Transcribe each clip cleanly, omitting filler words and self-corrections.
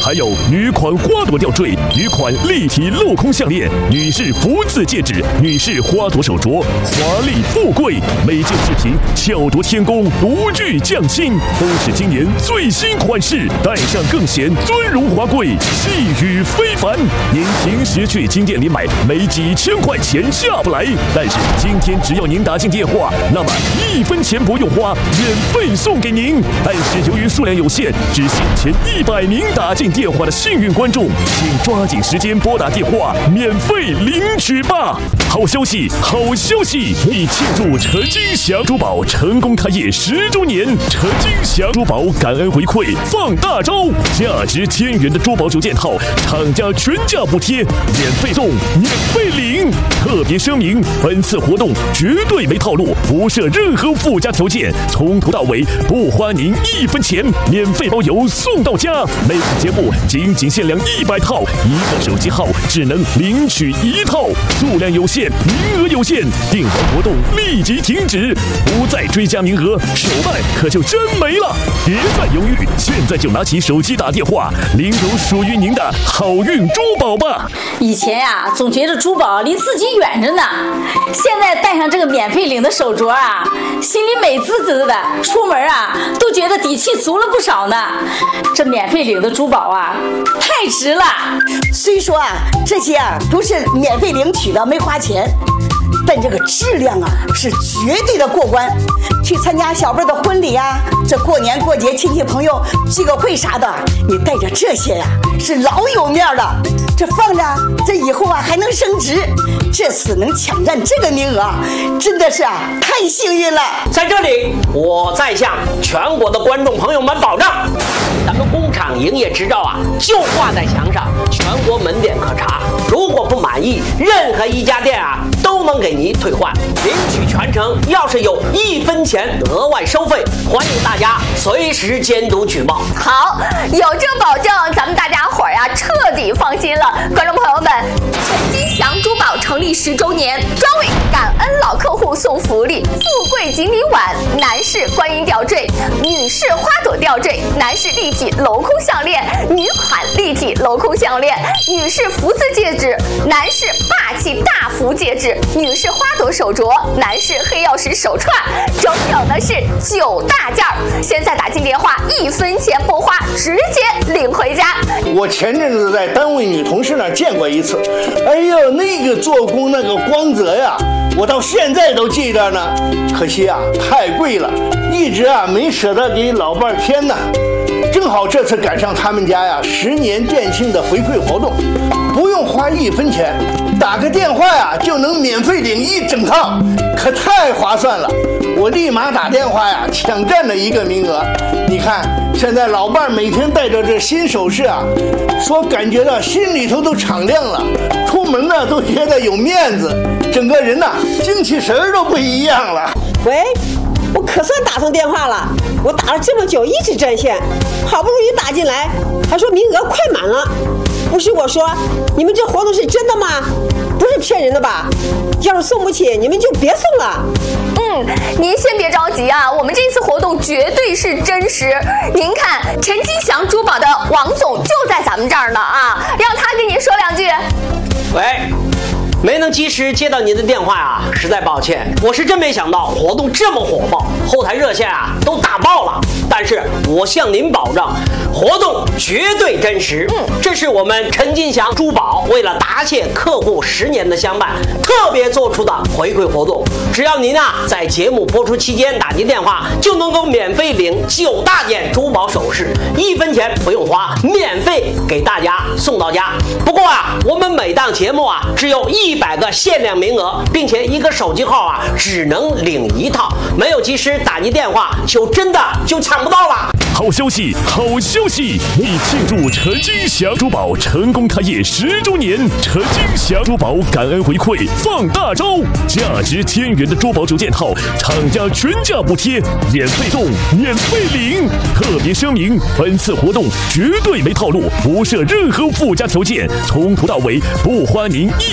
还有女款花朵吊坠、女款立体镂空项链、女士福字戒指、女士花朵手镯，华丽富贵，每件饰品巧夺天工，独具匠心，都是今年最新款式，戴上更显尊荣华贵，气宇非凡。您平时去金店里买，没几千块钱下不来，但是今天只要您打进电话，那么1分钱不用花，免费送给您。但是由于数量有限，只限前100名打进电话的幸运观众，请抓紧时间拨打电话，免费领取吧。好消息，好消息！为庆祝陈金祥珠宝成功开业10周年，陈金祥珠宝感恩回馈放大招，价值1000元的珠宝手件套，厂家全价补贴，免费送，免费领。特别声明，本次活动绝对没套路，不设任何附加条件，从头到尾不花您1分钱，免费包邮送到家。每次节目仅限量100套，一个手机号只能领取1套，数量有限，名额有限，订完活动立即停止，不再追加名额，手办可就真没了。别再犹豫，现在就拿起手机打电话，领走属于您的好运珠宝吧。 以前呀，总觉得珠宝离自己远着呢，现在戴上这个免费领的手镯啊，心里美滋滋的，出门啊都觉得底气足了不少呢。这免费领的珠宝啊，太值了。 虽说啊，这些啊都是免费领取的，没花钱，但这个质量啊是绝对的过关。去参加小辈的婚礼啊，这过年过节亲戚朋友聚个会啥的，你带着这些呀，是老有面了。这放着，这以后啊还能升值。这次能抢占这个名额，真的是啊太幸运了。 在这里，我再向全国的观众朋友们保证，咱们工厂营业执照啊就挂在墙上，全国门店可查。如果不满意，任何一家店啊都能给您退换，领取全程要是有1分钱额外收费，欢迎大家随时监督举报。 好，有这个保证，咱们大家伙儿呀彻底放心了。观众朋友们，陈金祥珠宝成立10周年，专为感恩老客户送福利，富贵锦鲤碗、男士观音吊坠、女士花朵吊坠、男士立体镂空项链、女款立体镂空项链、女士福字戒指、男士霸气大福戒指、女士花朵手镯、男士黑曜石手串，整整的是9大件儿。现在打进电话，1分钱不花，直接领回家。 我前阵子在单位女同事那儿见过一次，哎呦，那个做工那个光泽呀，我到现在都记着呢。可惜啊，太贵了，一直啊没舍得给老伴儿添呢。正好这次赶上他们家呀10年店庆的回馈活动，不用花1分钱，打个电话呀就能免费领1整套，可太划算了。我立马打电话呀抢占了1个名额。你看现在老伴每天带着这新首饰啊，说感觉到心里头都敞亮了，出门呢都觉得有面子，整个人呐精气神儿都不一样了。 喂，我可算打通电话了，我打了这么久一直占线，好不容易打进来，还说名额快满了。不是我说，你们这活动是真的吗？不是骗人的吧？要是送不起，你们就别送了。 您先别着急啊，我们这次活动绝对是真实。您看，陈金祥珠宝的王总就在咱们这儿呢啊，让他跟您说2句。 喂，没能及时接到您的电话啊，实在抱歉。我是真没想到活动这么火爆，后台热线啊都打爆了。但是我向您保证，活动绝对真实。这是我们陈金祥珠宝为了答谢客户10年的相伴，特别做出的回馈活动。只要您啊在节目播出期间打进电话，就能够免费领9大件珠宝首饰，1分钱不用花，免费给大家送到家。不过啊，我们每档节目啊只有100个限量名额，并且1个手机号啊只能领1套，没有及时打进电话就真的抢不到了。 好消息，好消息！为庆祝陈金祥珠宝成功开业10周年，陈金祥珠宝感恩回馈放大招，价值1000元的珠宝手件套，厂家全价补贴，免费送，免费领。特别声明，本次活动绝对没套路，不设任何附加条件，从头到尾不花您1分钱，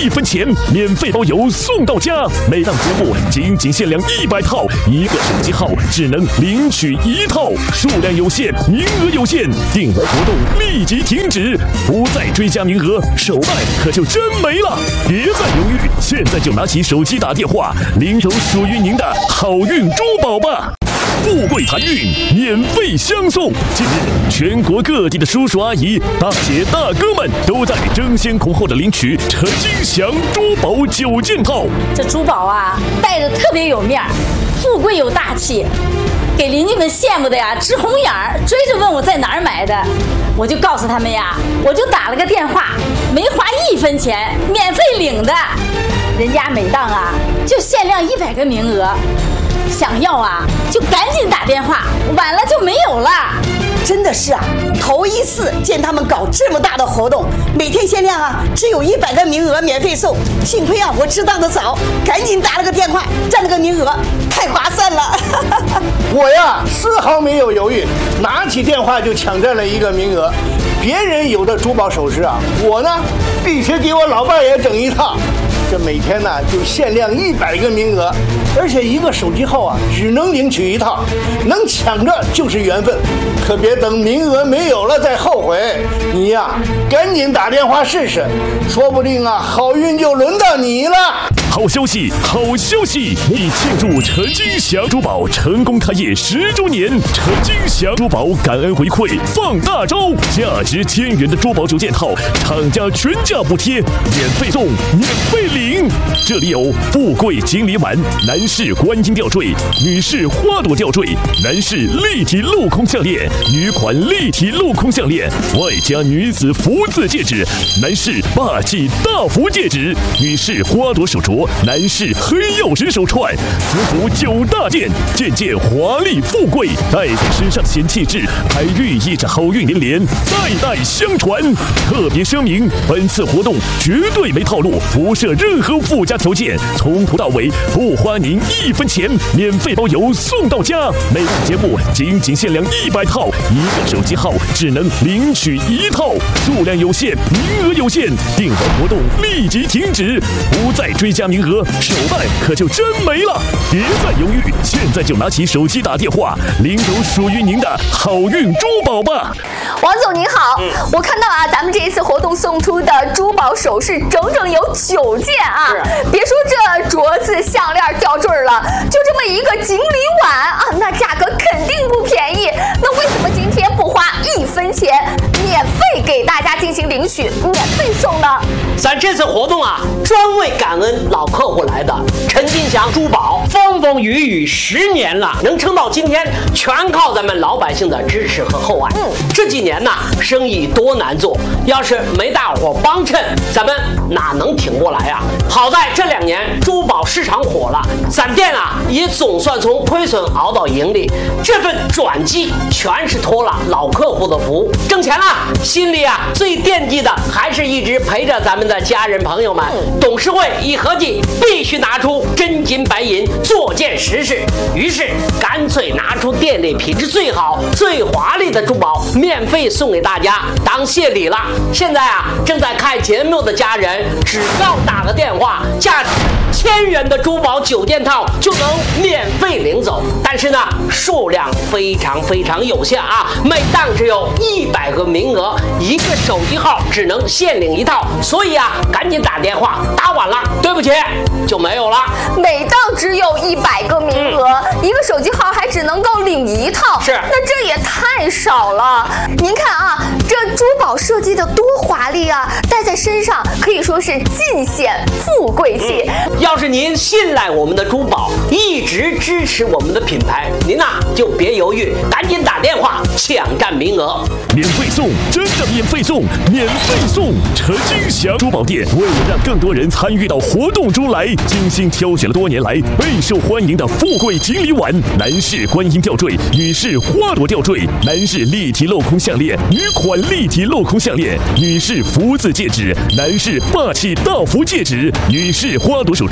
前，免费包邮送到家。每档节目仅限量100套，1个手机号只能领取1套，数量有限，名额有限，订单活动立即停止，不再追加名额，手办可就真没了。别再犹豫，现在就拿起手机打电话，领走属于您的好运珠宝吧！富贵财运免费相送。近日，全国各地的叔叔阿姨、大姐大哥们都在争先恐后的领取陈金祥珠宝9件套。 这珠宝啊，戴着特别有面儿，富贵有大气，给邻居们羡慕的呀直红眼儿，追着问我在哪儿买的。我就告诉他们呀，我就打了个电话，没花1分钱，免费领的。人家每档啊就限量100个名额，想要啊就赶紧打电话，晚了就没有了。 真的是啊，头一次见他们搞这么大的活动，每天限量啊，只有100个名额免费送。幸亏啊，我知道的早，赶紧打了个电话，占了个名额，太划算了。 我呀，丝毫没有犹豫，拿起电话就抢占了1个名额。别人有的珠宝首饰啊，我呢必须给我老伴也整1套。这每天呢就限量100个名额，而且1个手机号啊只能领取1套，能抢着就是缘分，可别等名额没有了再后悔。你呀，赶紧打电话试试，说不定啊好运就轮到你了。 好消息，好消息！为庆祝陈金祥珠宝成功开业10周年，陈金祥珠宝感恩回馈放大招，价值1000元的珠宝9件套，厂家全价补贴，免费送，免费领。这里有富贵锦鲤碗、男士观音吊坠、女士花朵吊坠、男士立体镂空项链、女款立体镂空项链，外加女子福字戒指、男士霸气大福戒指、女士花朵手镯、男士黑曜石手串，此服9大件，件件华丽富贵，戴在身上显气质，还寓意着好运连连，代代相传。特别声明，本次活动绝对没套路，不设任何附加条件，从头到尾不花您1分钱，免费包邮送到家。每档节目仅限量100套，1个手机号只能领取1套，数量有限，名额有限，订单活动立即停止，不再追加名额，手办可就真没了。别再犹豫，现在就拿起手机打电话，领走属于您的好运珠宝吧。 王总您好，我看到啊，咱们这一次活动送出的珠宝首饰整整有9件啊，别说这镯子、项链、吊坠了，就这么一个锦鲤碗啊，那价格肯定不便宜。那为什么今天不花1分钱，免费给大家进行领取，免费送呢？ 咱这次活动啊，专为感恩老客户来的。陈金祥珠宝风风雨雨10年了，能撑到今天，全靠咱们老百姓的支持和厚爱。这几年呢，生意多难做，要是没大伙帮衬，咱们哪能挺过来啊？好在这2年珠宝市场火了，咱店啊也总算从亏损熬到盈利。这份转机全是托了老客户的福，挣钱了，心里啊最惦记的还是一直陪着咱们的家人朋友们。董事会一合计，必须拿出真金白银做件实事，于是干脆拿出店里品质最好、最华丽的珠宝，免费送给大家当谢礼了。现在啊，正在看节目的家人，只要打个电话，价值1000元的珠宝9件套就能免费领走。但是呢，数量非常有限啊，每档只有100个名额，1个手机号只能限领1套，所以啊，赶紧打电话，打晚了，对不起，就没有了。 每档只有100个名额，1个手机号还只能够领1套， 是， 那这也太少了。您看啊，这珠宝设计的多华丽啊，戴在身上可以说是尽显富贵气。 要是您信赖我们的珠宝，一直支持我们的品牌，您呐就别犹豫，赶紧打电话抢占名额。 免费送，真的免费送，免费送！陈金祥珠宝店为了让更多人参与到活动中来，精心挑选了多年来备受欢迎的富贵锦鲤碗、男士观音吊坠、女士花朵吊坠、男士立体镂空项链、女款立体镂空项链、女士福字戒指、男士霸气大福戒指、女士花朵手镯、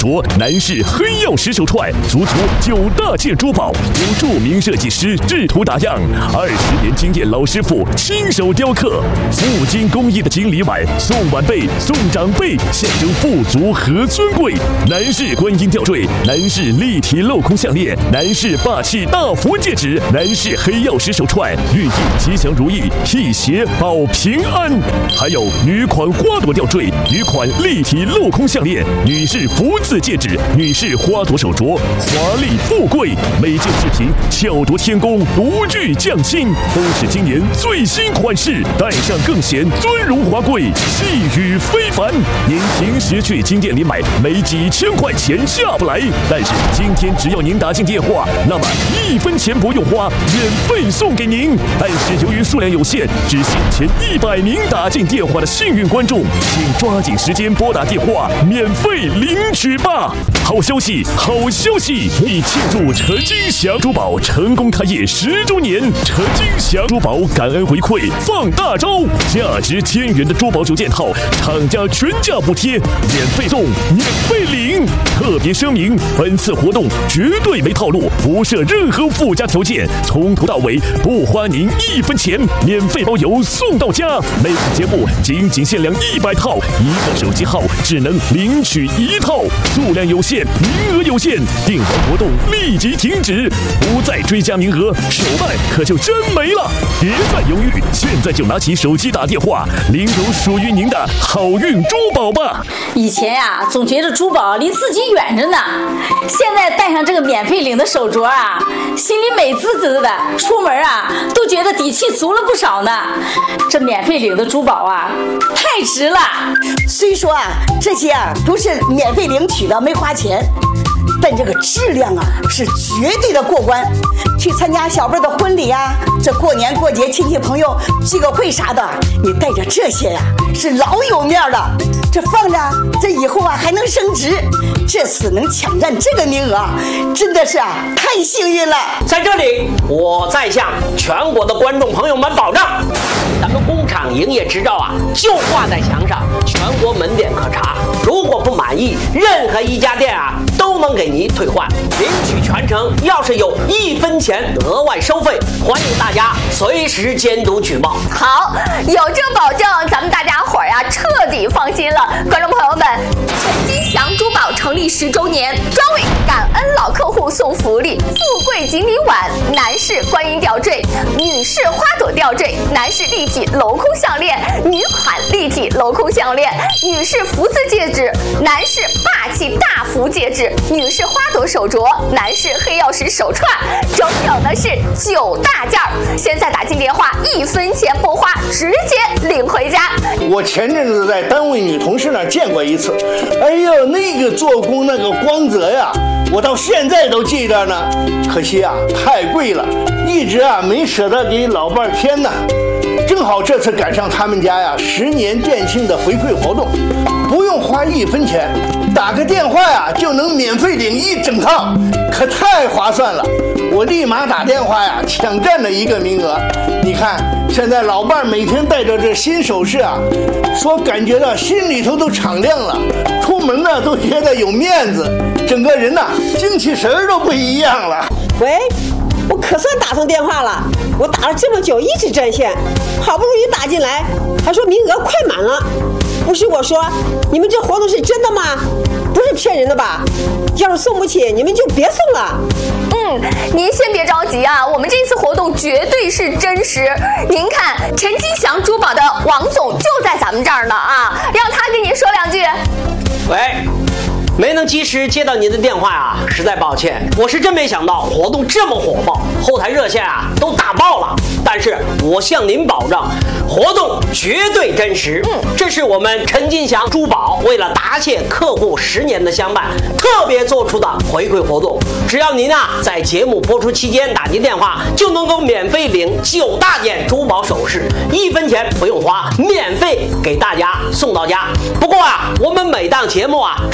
镯，男士黑曜石手串，足足9大件珠宝，由著名设计师制图打样，20年经验老师傅亲手雕刻，富金工艺的锦鲤碗送晚辈送长辈，象征富足和尊贵。男士观音吊坠，男士立体镂空项链，男士霸气大福戒指，男士黑曜石手串，寓意吉祥如意，辟邪保平安。还有女款花朵吊坠，女款立体镂空项链，女士福字戒指，女士花朵手镯，华丽富贵。每件饰品巧夺天工，独具匠心，都是今年最新款式，戴上更显尊荣华贵，气宇非凡。您平时去金店里买，没几千块钱下不来，但是今天只要您打进电话，那么1分钱不用花，免费送给您。但是由于数量有限，只限前100名打进电话的幸运观众，请抓紧时间拨打电话，免费领取吧。好消息，好消息！为庆祝陈金祥珠宝成功开业10周年，陈金祥珠宝感恩回馈放大招，价值1000元的珠宝9件套，厂家全价补贴，免费送，免费领。特别声明，本次活动绝对没套路，不设任何附加条件，从头到尾不花您1分钱，免费包邮送到家。每次节目仅限量100套，一个手机号只能领取1套，数量有限，名额有限，订完活动立即停止，不再追加名额，手办可就真没了。别再犹豫，现在就拿起手机打电话，领走属于您的好运珠宝吧。 以前呀，总觉得珠宝离自己远着呢，现在戴上这个免费领的手镯啊，心里美滋滋的，出门啊都觉得底气足了不少呢。这免费领的珠宝啊，太值了。 虽说啊，这些啊都是免费领取的，没花钱，但这个质量啊是绝对的过关。去参加小辈的婚礼啊，这过年过节亲戚朋友聚个会啥的，你带着这些呀，是老有面了。这放着，这以后啊还能升值。这次能抢占这个名额，真的是啊太幸运了。 在这里，我再向全国的观众朋友们保证，咱们工厂营业执照啊就挂在墙上，全国门店可查。如果不满意，任何一家店啊都能给您退换，领取全程要是有1分钱额外收费，欢迎大家随时监督举报。 好，有这保证，咱们大家伙儿呀彻底放心了。观众朋友们，陈金祥珠宝成立10周年，专为感恩老客户送福利，富贵锦鲤碗，男士观音吊坠，女士花朵吊坠，男士立体镂空项链，女款立体镂空项链，女士福字戒指，男士霸气大福戒指，女士花朵手镯，男士黑曜石手串，整整的是9大件儿。现在打进电话，1分钱不花，直接领回家。 我前阵子在单位女同事那儿见过一次，哎呦，那个做工那个光泽呀，我到现在都记着呢。可惜啊，太贵了，一直啊没舍得给老伴儿添呢。正好这次赶上他们家呀10年店庆的回馈活动，不用花1分钱，打个电话呀就能免费领1整套，可太划算了。我立马打电话呀抢占了1个名额。你看现在老伴每天戴着这新首饰啊，说感觉到心里头都敞亮了，出门呢都觉得有面子，整个人呐精气神儿都不一样了。 喂，我可算打通电话了，我打了这么久一直占线，好不容易打进来，还说名额快满了。不是我说，你们这活动是真的吗？不是骗人的吧？要是送不起，你们就别送了。 您先别着急啊，我们这次活动绝对是真实。您看，陈金祥珠宝的王总就在咱们这儿呢啊，让他跟您说2句。 喂，没能及时接到您的电话啊，实在抱歉。我是真没想到活动这么火爆，后台热线啊都打爆了。但是我向您保证，活动绝对真实。这是我们陈金祥珠宝为了答谢客户10年的相伴，特别做出的回馈活动。只要您啊在节目播出期间打进电话，就能够免费领9大件珠宝首饰，1分钱不用花，免费给大家送到家。不过啊，我们每档节目啊只有1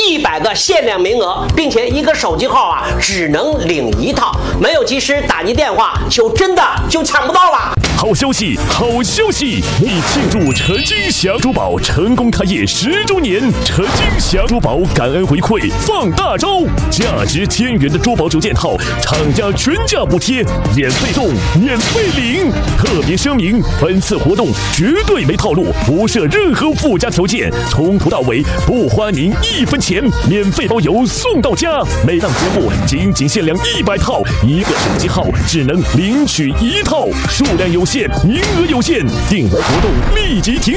100个限量名额，并且一个手机号啊只能领1套，没有及时打进电话真的抢不到了。 好消息，好消息！为庆祝陈金祥珠宝成功开业10周年，陈金祥珠宝感恩回馈放大招，价值1000元的珠宝9件套，厂家全价补贴，免费送，免费领。特别声明，本次活动绝对没套路，不设任何附加条件，从头到尾不花您1分钱，免费包邮送到家。每档节目仅限量100套，一个手机号只能领取1套，数量有限，名额有限，订单活动立即停。